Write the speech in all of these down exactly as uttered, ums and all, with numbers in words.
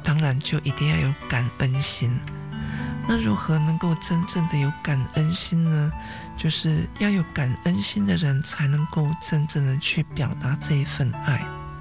当然就一定要有感恩心。那如何能够真正的有感恩心呢？就是要有感恩心的人才能够真正的去表达这一份爱。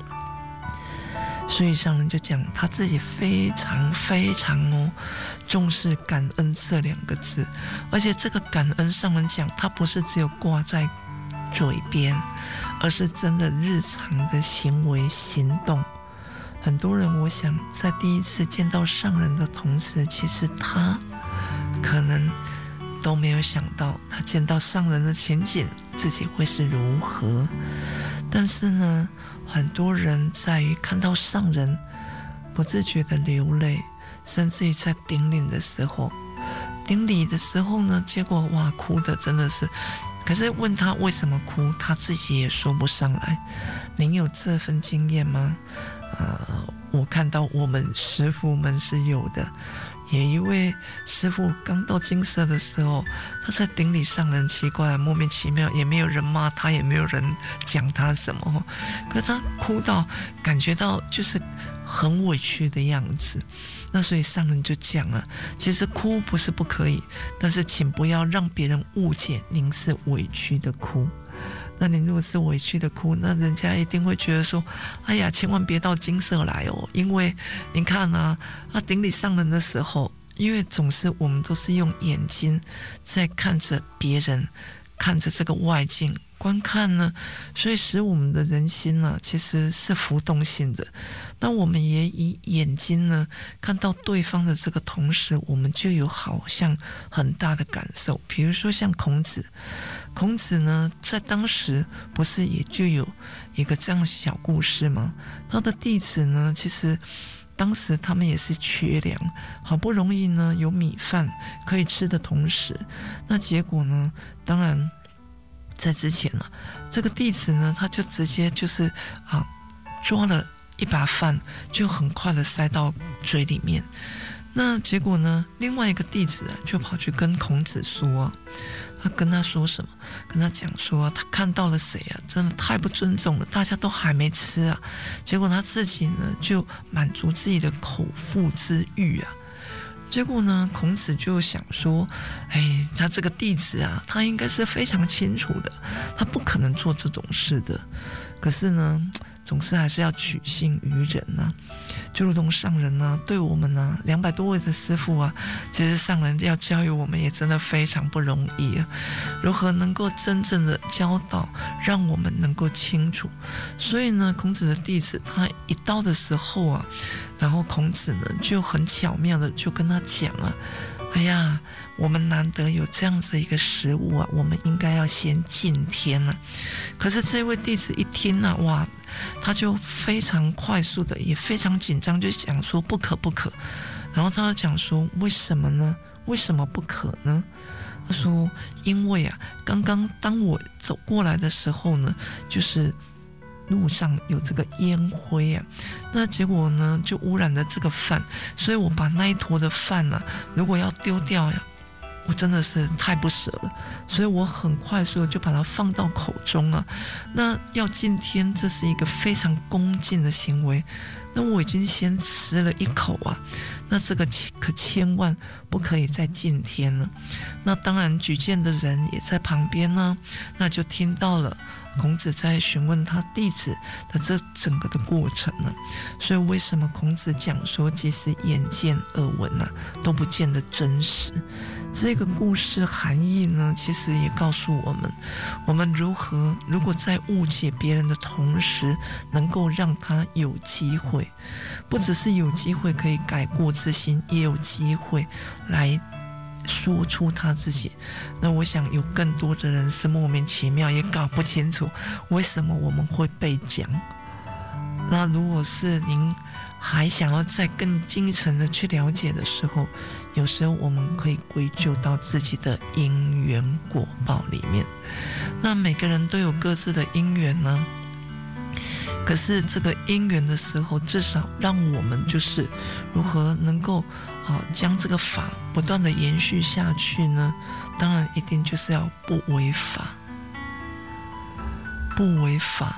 所以上人就讲他自己非常非常哦重视感恩这两个字，而且这个感恩上人讲他不是只有挂在嘴边，而是真的日常的行为行动。很多人我想在第一次见到上人的同时，其实他可能都没有想到他见到上人的情景自己会是如何。但是呢，很多人在于看到上人不自觉的流泪，甚至于在顶礼的时候顶礼的时候呢，结果哇哭的真的是，可是问他为什么哭，他自己也说不上来。您有这份经验吗？呃，我看到我们师父们是有的。有一位师父刚到金色的时候，他在顶礼上人，奇怪，莫名其妙，也没有人骂他，也没有人讲他什么，可是他哭到感觉到就是很委屈的样子。那所以上人就讲了，其实哭不是不可以，但是请不要让别人误解您是委屈的哭。那你如果是委屈的哭，那人家一定会觉得说，哎呀，千万别到金色来哦，因为你看啊，啊顶礼上人的时候，因为总是我们都是用眼睛在看着别人，看着这个外境观看呢，所以使我们的人心呢、啊、其实是浮动性的。那我们也以眼睛呢看到对方的这个同时，我们就有好像很大的感受。比如说像孔子，孔子呢在当时不是也就有一个这样小故事吗？他的弟子呢其实当时他们也是缺粮，好不容易呢有米饭可以吃的同时，那结果呢当然在之前呢、啊，这个弟子呢他就直接就是啊抓了一把饭，就很快的塞到嘴里面。那结果呢，另外一个弟子、啊、就跑去跟孔子说、啊，他跟他说什么？跟他讲说、啊，他看到了谁啊？真的太不尊重了，大家都还没吃啊，结果他自己呢就满足自己的口腹之欲啊。结果呢，孔子就想说，哎，他这个弟子啊，他应该是非常清楚的，他不可能做这种事的。可是呢，总是还是要取信于人啊，就如同上人啊，对我们啊，两百多位的师父啊，其实上人要教育我们也真的非常不容易啊。如何能够真正的教导，让我们能够清楚？所以呢，孔子的弟子他一到的时候啊，然后孔子呢就很巧妙的就跟他讲啊，哎呀，我们难得有这样子一个食物啊，我们应该要先敬天啊。可是这位弟子一听啊，哇，他就非常快速的，也非常紧张，就讲说不可不可。然后他就讲说，为什么呢？为什么不可呢？他说，因为啊，刚刚当我走过来的时候呢，就是路上有这个烟灰啊，那结果呢就污染了这个饭，所以我把那一坨的饭啊，如果要丢掉呀，我真的是太不舍了，所以我很快速的就把它放到口中啊。那要敬天，这是一个非常恭敬的行为。那我已经先吃了一口啊，那这个可千万不可以再敬天了。那当然举荐的人也在旁边呢，那就听到了孔子在询问他弟子的这整个的过程呢。所以为什么孔子讲说，即使眼见耳闻啊，都不见得真实？这个故事含义呢，其实也告诉我们，我们如何如果在误解别人的同时，能够让他有机会，不只是有机会可以改过自新，也有机会来说出他自己。那我想有更多的人是莫名其妙，也搞不清楚为什么我们会被讲。那如果是您还想要再更精层的去了解的时候，有时候我们可以归咎到自己的因缘果报里面。那每个人都有各自的因缘呢、啊，可是这个因缘的时候，至少让我们就是如何能够啊将这个法不断的延续下去呢？当然一定就是要不违法，不违法。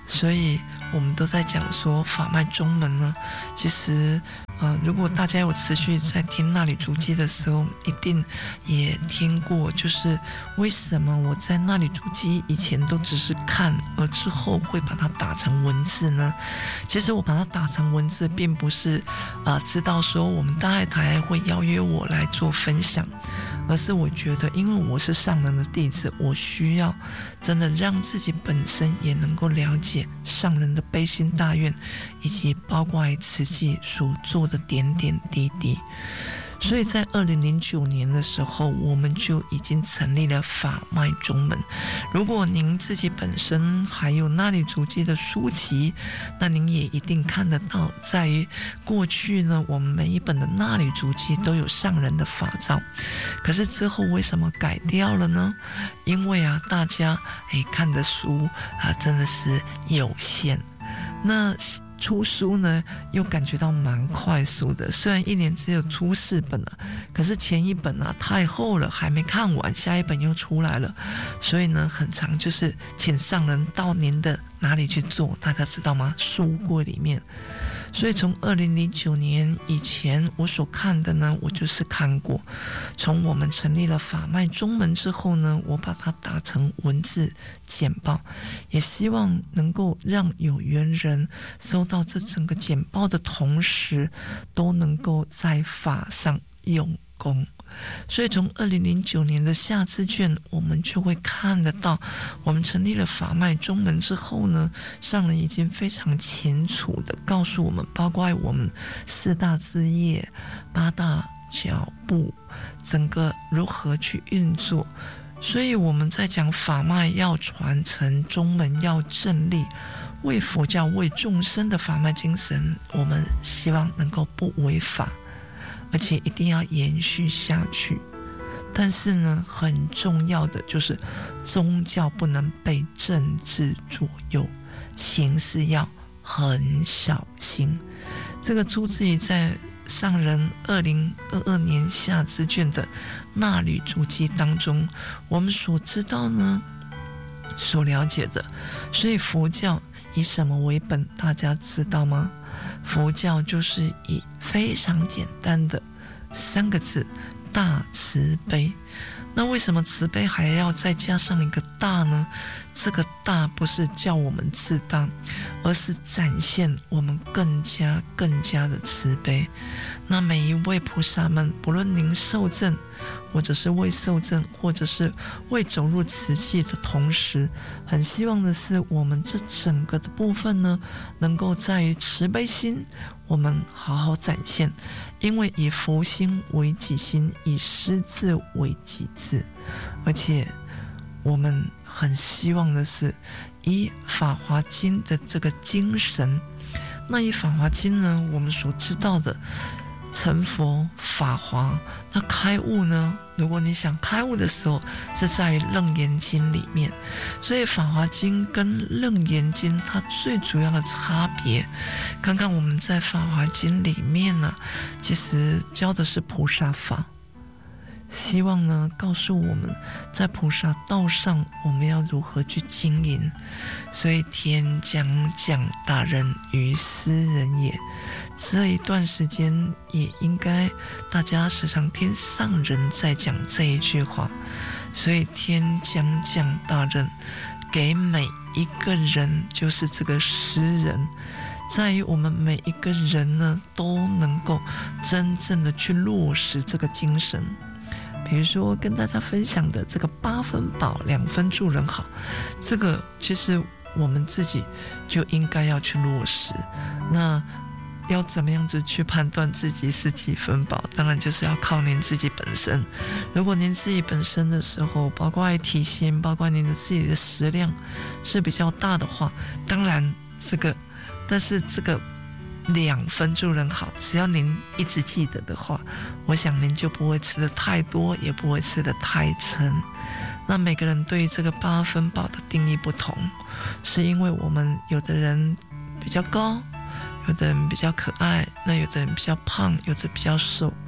所以我们都在讲说法脉中门呢，其实呃，如果大家有持续在听那里足迹的时候，一定也听过，就是为什么我在那里足迹以前都只是看，而之后会把它打成文字呢？其实我把它打成文字，并不是呃知道说我们大爱台会邀约我来做分享，而是我觉得，因为我是上人的弟子，我需要真的让自己本身也能够了解上人的悲心大愿，以及包括慈济所做的点点滴滴。所以在二零零九年的时候，我们就已经成立了法脉中门。如果您自己本身还有那里足迹的书籍，那您也一定看得到，在于过去呢，我们每一本的那里足迹都有上人的法照，可是之后为什么改掉了呢？因为啊，大家哎看的书啊真的是有限，那出书呢又感觉到蛮快速的，虽然一年只有出四本啊，可是前一本啊太厚了，还没看完，下一本又出来了，所以呢很常就是请上人到您的哪里去做，大家知道吗？书柜里面。所以从二零零九年以前我所看的呢，我就是看过。从我们成立了法脉中门之后呢，我把它打成文字简报，也希望能够让有缘人收到这整个简报的同时，都能够在法上用功。所以从二零零九年的夏资卷，我们就会看得到，我们成立了法脉中门之后呢，上人已经非常清楚的告诉我们，包括我们四大志业、八大脚步，整个如何去运作。所以我们在讲法脉要传承，中门要正立，为佛教为众生的法脉精神，我们希望能够不违法，而且一定要延续下去。但是呢，很重要的就是宗教不能被政治左右，形式要很小心。这个出自于在上人二零二二年夏资卷的那履足迹当中，我们所知道呢，所了解的。所以佛教以什么为本，大家知道吗？佛教就是以非常简单的三个字：大慈悲。那为什么慈悲还要再加上一个大呢？这个大不是叫我们自大，而是展现我们更加更加的慈悲。那每一位菩萨们，不论您受证，或者是未受证，或者是未走入慈济的同时，很希望的是我们这整个的部分呢，能够在于慈悲心我们好好展现。因为以佛心为己心，以师字为己字，而且我们很希望的是以法华经的这个精神。那以法华经呢，我们所知道的成佛法华，那开悟呢，如果你想开悟的时候，是在于楞严经里面。所以法华经跟楞严经它最主要的差别，看看我们在法华经里面呢，其实教的是菩萨法，希望呢告诉我们在菩萨道上我们要如何去经营。所以天将降大任于斯人也，这一段时间也应该大家时常听上人在讲这一句话。所以天将降大任给每一个人，就是这个诗人，在于我们每一个人呢都能够真正的去落实这个精神。比如说跟大家分享的这个八分饱两分助人好，这个其实我们自己就应该要去落实。那要怎么样子去判断自己是几分饱？当然就是要靠您自己本身。如果您自己本身的时候，包括体型，包括您的自己的食量是比较大的话，当然这个，但是这个两分助人好，只要您一直记得的话，我想您就不会吃得太多，也不会吃得太撑。那每个人对于这个八分饱的定义不同，是因为我们有的人比较高，有的人比较可爱，那有的人比较胖，有的比较瘦。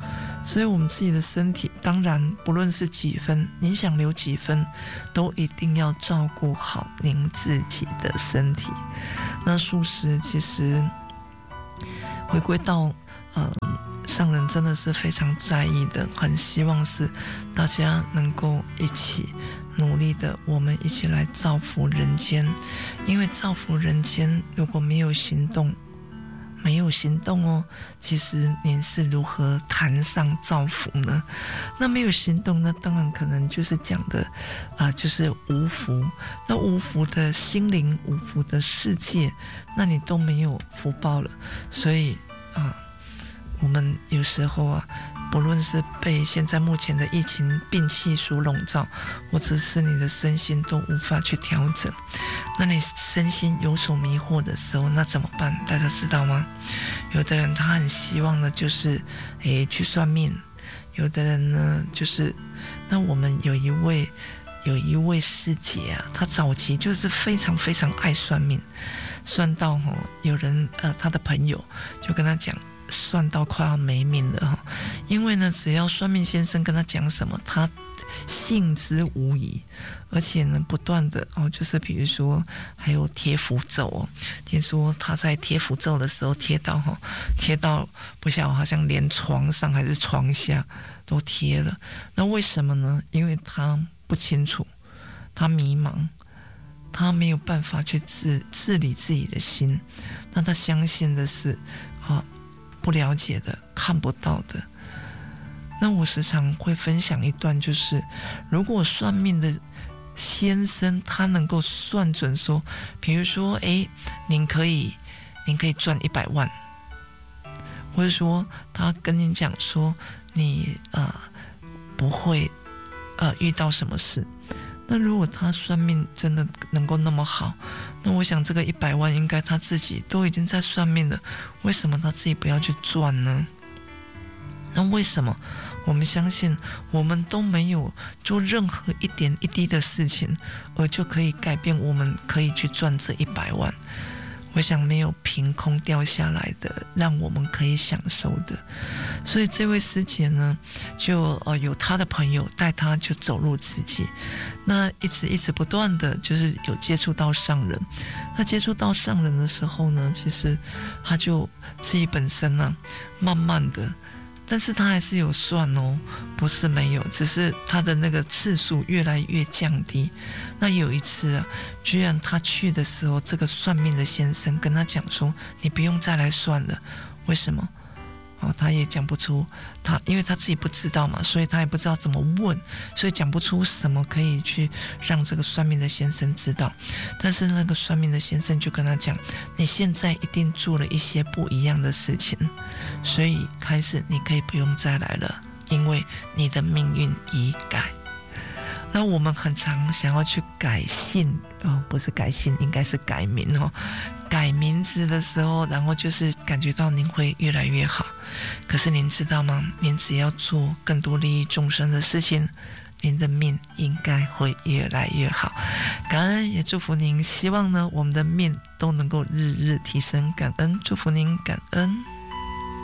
所以我们自己的身体，当然不论是几分，你想留几分，都一定要照顾好您自己的身体。那素食其实回归到呃上人真的是非常在意的，很希望是大家能够一起努力的，我们一起来造福人间。因为造福人间如果没有行动，没有行动哦，其实您是如何谈上造福呢？那没有行动，那当然可能就是讲的啊、呃，就是无福。那无福的心灵，无福的世界，那你都没有福报了。所以啊、呃，我们有时候啊，不论是被现在目前的疫情病气所笼罩，或者是你的身心都无法去调整，那你身心有所迷惑的时候，那怎么办？大家知道吗？有的人他很希望的就是诶去算命，有的人呢就是那我们有一位有一位师姐啊，她早期就是非常非常爱算命，算到吼有人呃她的朋友就跟她讲，算到快要没命了哈，因为呢，只要算命先生跟他讲什么，他信之无疑，而且呢，不断的哦，就是比如说还有贴符咒哦，听说他在贴符咒的时候贴到哈，贴到不晓得好像连床上还是床下都贴了，那为什么呢？因为他不清楚，他迷茫，他没有办法去治治理自己的心，那他相信的是啊。不了解的，看不到的。那我时常会分享一段，就是如果算命的先生他能够算准说，比如说哎，您可以您可以赚一百万，或者说他跟你讲说你呃不会呃遇到什么事，那如果他算命真的能够那么好，那我想这个一百万应该他自己都已经在算命了，为什么他自己不要去赚呢？那为什么我们相信我们都没有做任何一点一滴的事情，而就可以改变我们可以去赚这一百万？我想没有凭空掉下来的，让我们可以享受的。所以这位师姐呢，就呃有她的朋友带她就走入自己，那一直一直不断的就是有接触到上人。那接触到上人的时候呢，其实她就自己本身呢、啊，慢慢的。但是他还是有算哦，不是没有，只是他的那个次数越来越降低。那有一次啊，居然他去的时候，这个算命的先生跟他讲说：“你不用再来算了。”为什么？哦，他也讲不出，他因为他自己不知道嘛，所以他也不知道怎么问，所以讲不出什么可以去让这个算命的先生知道。但是那个算命的先生就跟他讲：“你现在一定做了一些不一样的事情，所以开始你可以不用再来了，因为你的命运已改。”那我们很常想要去改姓哦，不是改姓，应该是改名哦。改名字的时候，然后就是感觉到您会越来越好。可是您知道吗？您只要做更多利益众生的事情，您的命应该会越来越好。感恩也祝福您，希望呢我们的命都能够日日提升。感恩，祝福您，感恩。